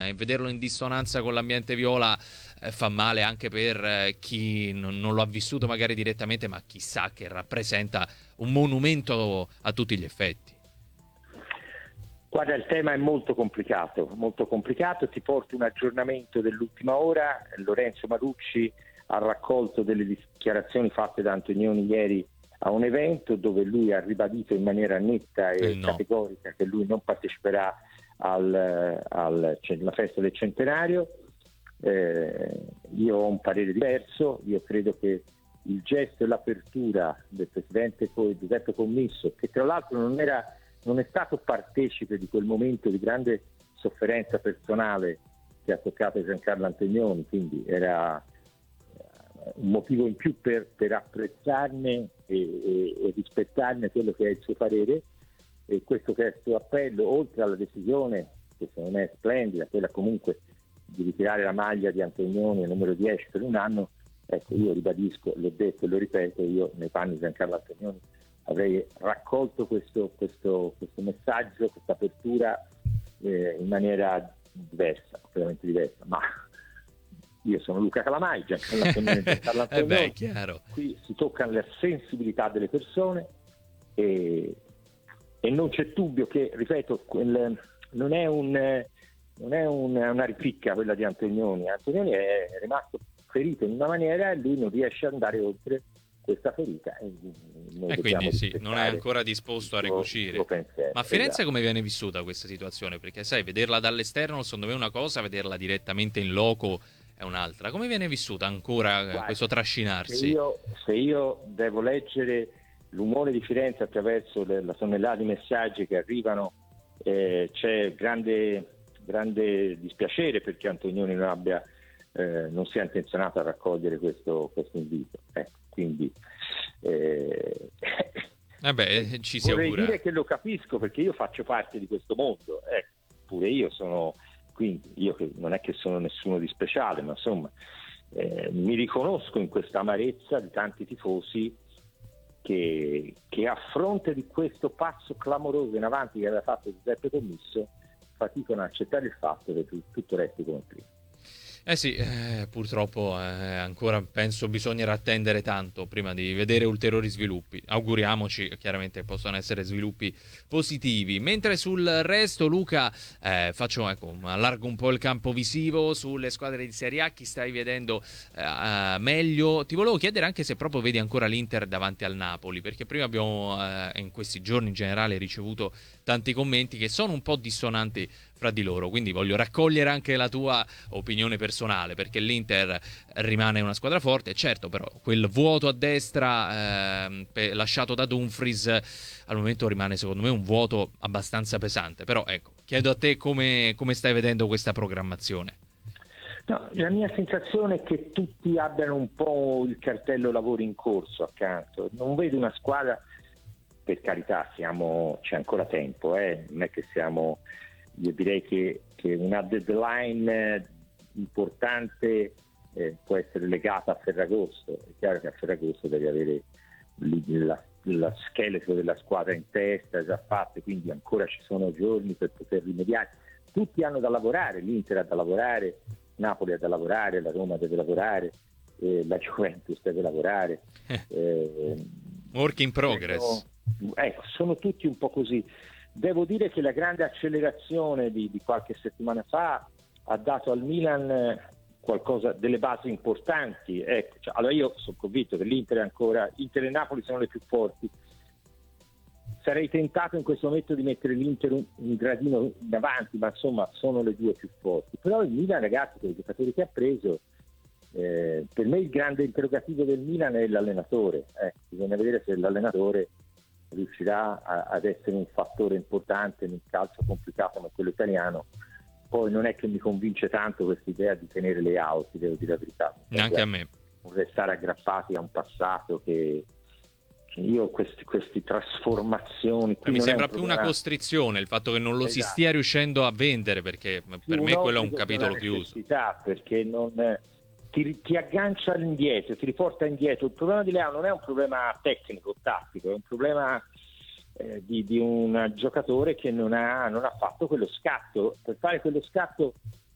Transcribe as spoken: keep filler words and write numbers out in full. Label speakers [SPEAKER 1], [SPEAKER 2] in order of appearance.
[SPEAKER 1] eh, vederlo in dissonanza con l'ambiente viola eh, fa male anche per eh, chi non, non lo ha vissuto magari direttamente, ma chissà che rappresenta un monumento a tutti gli effetti.
[SPEAKER 2] Guarda, il tema è molto complicato, molto complicato. Ti porto un aggiornamento dell'ultima ora. Lorenzo Marucci ha raccolto delle dichiarazioni fatte da Antonioni ieri a un evento dove lui ha ribadito in maniera netta e
[SPEAKER 1] eh no.
[SPEAKER 2] categorica che lui non parteciperà al, al, alla festa del centenario. Eh, io ho un parere diverso. Io credo che il gesto e l'apertura del presidente Giuseppe Commisso, che tra l'altro non era non è stato partecipe di quel momento di grande sofferenza personale che ha toccato Giancarlo Antonioni, quindi era un motivo in più per, per apprezzarne e, e, e rispettarne quello che è il suo parere. E questo testo appello, oltre alla decisione, che secondo me è splendida, quella comunque di ritirare la maglia di Antonioni numero dieci per un anno, ecco, io ribadisco, l'ho detto e lo ripeto, io nei panni di Giancarlo Antonioni avrei raccolto questo, questo, questo messaggio, questa apertura eh, in maniera diversa, completamente diversa, ma io sono Luca Calamai, Giancarlo Antonioni, Giancarlo Antonioni.
[SPEAKER 1] Eh beh, chiaro.
[SPEAKER 2] Qui si toccano le sensibilità delle persone e, e non c'è dubbio che, ripeto, quel, non è, un, non è un, una ripicca quella di Antonioni. Antonioni è rimasto ferito in una maniera e lui non riesce ad andare oltre questa ferita e,
[SPEAKER 1] e quindi sì, non è ancora disposto a ricucire. Ma a Firenze esatto. Come viene vissuta questa situazione? Perché sai, vederla dall'esterno secondo me è una cosa, vederla direttamente in loco è un'altra. Come viene vissuta ancora Guarda, questo trascinarsi?
[SPEAKER 2] Se io, se io devo leggere l'umore di Firenze attraverso le, la tonnellata di messaggi che arrivano, eh, c'è grande, grande dispiacere perché Antonioni non abbia eh, non sia intenzionato a raccogliere questo, questo invito. Ecco. Quindi eh,
[SPEAKER 1] eh beh, ci si
[SPEAKER 2] vorrei
[SPEAKER 1] augura.
[SPEAKER 2] dire che lo capisco perché io faccio parte di questo mondo, eh, pure io sono, quindi io che non è che sono nessuno di speciale, ma insomma eh, mi riconosco in questa amarezza di tanti tifosi che, che a fronte di questo passo clamoroso in avanti che aveva fatto Giuseppe Commisso faticano ad accettare il fatto che tutto resti come prima.
[SPEAKER 1] Eh sì, eh, purtroppo eh, ancora penso bisognerà attendere tanto prima di vedere ulteriori sviluppi. Auguriamoci chiaramente che possano essere sviluppi positivi. Mentre sul resto, Luca, eh, faccio ecco, allargo un po' il campo visivo sulle squadre di Serie A. Chi stai vedendo eh, meglio? Ti volevo chiedere anche se proprio vedi ancora l'Inter davanti al Napoli, perché prima abbiamo eh, in questi giorni in generale ricevuto tanti commenti che sono un po' dissonanti fra di loro, quindi voglio raccogliere anche la tua opinione personale, perché l'Inter rimane una squadra forte, certo, però quel vuoto a destra eh, lasciato da Dumfries al momento rimane secondo me un vuoto abbastanza pesante, però ecco, chiedo a te come, come stai vedendo questa programmazione.
[SPEAKER 2] No, la mia sensazione è che tutti abbiano un po' il cartello lavori in corso accanto, non vedo una squadra, per carità siamo, c'è ancora tempo, eh? non è che siamo... Io direi che, che una deadline importante eh, può essere legata a Ferragosto. È chiaro che a Ferragosto devi avere la, la scheletro della squadra in testa già fatte, quindi ancora ci sono giorni per poter rimediare. Tutti hanno da lavorare, l'Inter ha da lavorare, Napoli ha da lavorare, la Roma deve lavorare, eh, la Juventus deve lavorare. Eh,
[SPEAKER 1] Work in progress.
[SPEAKER 2] Sono, ecco, sono tutti un po' così. Devo dire che la grande accelerazione di, di qualche settimana fa ha dato al Milan qualcosa, delle basi importanti. Ecco, cioè, allora io sono convinto che l'Inter è ancora, Inter e Napoli sono le più forti. Sarei tentato in questo momento di mettere l'Inter un, un gradino davanti, ma insomma sono le due più forti. Però il Milan, ragazzi, con i giocatori che ha preso, eh, per me il grande interrogativo del Milan è l'allenatore. Eh, bisogna vedere se l'allenatore riuscirà a, ad essere un fattore importante in un calcio complicato come quello italiano. Poi non è che mi convince tanto questa idea di tenere le auti, devo dire la verità.
[SPEAKER 1] Neanche a me.
[SPEAKER 2] Restare aggrappati a un passato che, che io questi, questi trasformazioni...
[SPEAKER 1] Mi sembra un più una costrizione il fatto che non lo esatto. si stia riuscendo a vendere, perché per me quello è un capitolo chiuso.
[SPEAKER 2] Perché non... Ti, ti aggancia all'indietro, ti riporta indietro. Il problema di Leao non è un problema tecnico, tattico, è un problema eh, di, di un giocatore che non ha, non ha fatto quello scatto. Per fare quello scatto